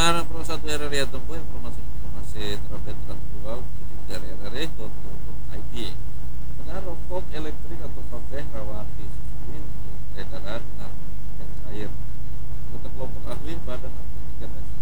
pendengar Pro 1 RRI Tempo, informasi terupdate jadi dari rri.co.id. Pendengar, rokok elektrik atau vape rawan disusupi untuk peredaran narkotika cair. Kata kelompok ahli Badan Narkotika Nasional